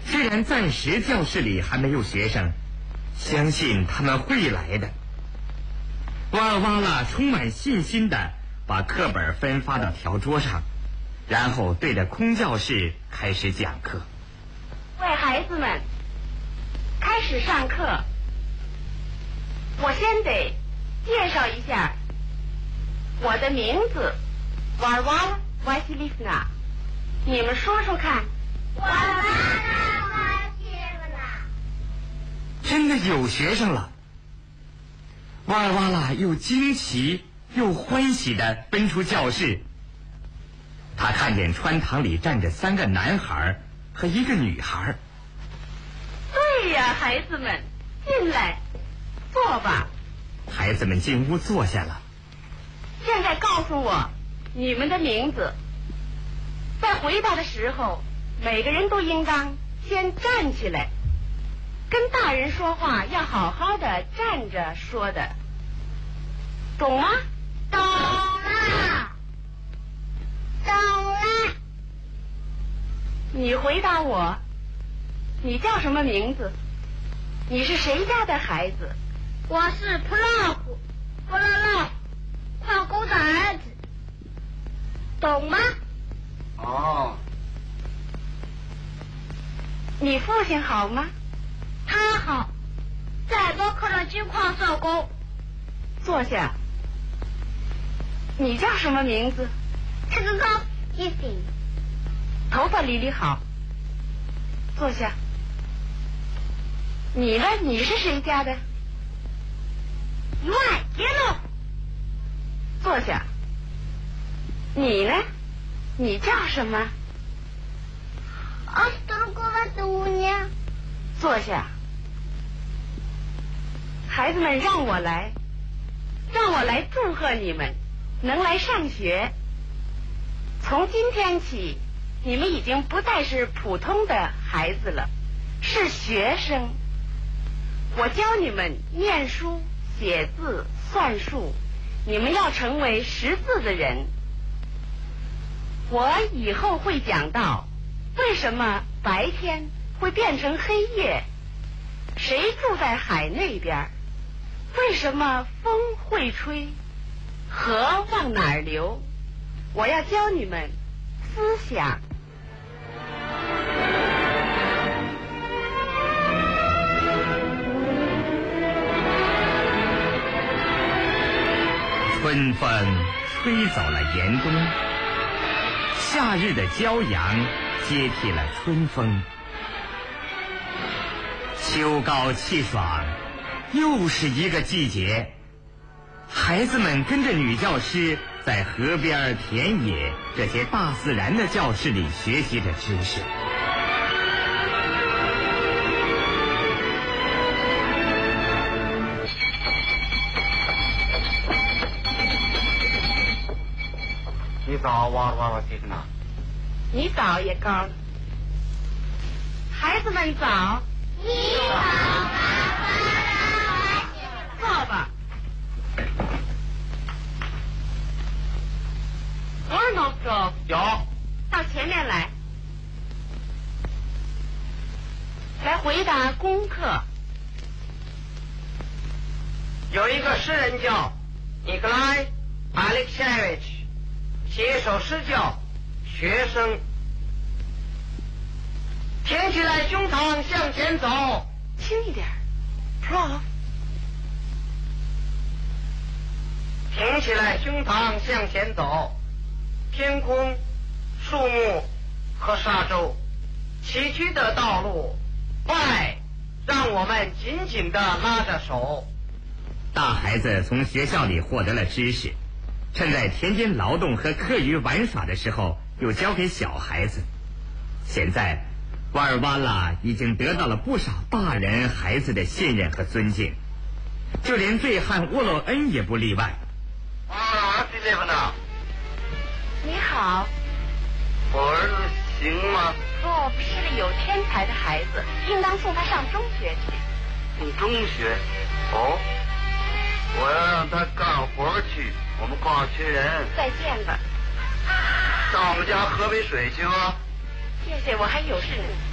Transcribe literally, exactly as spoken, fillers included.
虽然暂时教室里还没有学生，相信他们会来的。瓦尔瓦拉充满信心地把课本分发到条桌上，然后对着空教室开始讲课。 喂，孩子们，开始上课。我先得介绍一下我的名字，瓦尔瓦拉瓦西利夫娜。你们说说看。 瓦尔瓦拉瓦西利夫娜。 真的有学生了。瓦尔瓦拉又惊奇又欢喜地奔出教室。他看见穿堂里站着三个男孩和一个女孩。 对呀，孩子们，进来，坐吧。 孩子们进屋坐下了。 现在告诉我你们的名字。在回答的时候，每个人都应当先站起来。跟大人说话要好好的站着说的，懂吗？ 懂了，懂了。 你回答我，你叫什么名字？你是谁家的孩子？ 我是普拉夫，普拉拉，矿工的儿子，懂吗？ 哦。 你父亲好吗？ 他好，在博克勒金矿做工。 坐下。你叫什么名字？ 这个高一顶。 头发理理好。坐下。你呢？你是谁家的？ 外杰路。 坐下。你呢？你叫什么？ 奥斯特鲁戈瓦杜尼。 坐下。孩子们，让我来，让我来祝贺你们能来上学。从今天起，你们已经不再是普通的孩子了，是学生。我教你们念书、写字、算术，你们要成为识字的人。我以后会讲到为什么白天会变成黑夜，谁住在海那边，为什么风会吹，河往哪儿流。我要教你们思想。 春风吹走了严冬，夏日的骄阳接替了春风。秋高气爽，又是一个季节。孩子们跟着女教师在河边、田野这些大自然的教室里学习着知识。 你早，瓦尔瓦拉西夫娜。 你早也高了。孩子们早。 你早，瓦尔瓦拉。 坐吧。尔诺夫， 有。 到前面来，来回答功课。 有一个诗人叫尼格莱·阿列克谢维奇，写一首诗叫《学生》。挺起来胸膛向前走， 轻一点 ，Prof。 挺起来胸膛向前走，天空、树木和沙洲，崎岖的道路，外让我们紧紧地拉着手。 大孩子从学校里获得了知识，趁在田间劳动和课余玩耍的时候，又教给小孩子。现在，瓦尔瓦拉已经得到了不少大人孩子的信任和尊敬，就连醉汉沃洛恩也不例外。 啊，是这个呢。 你好。 我儿子行吗？ Prof 是个有天才的孩子，应当送他上中学去。 上中学？哦，我要让他干活去，我们矿缺人。 再见吧。 上我们家喝杯水去吗？ 谢谢，我还有事呢。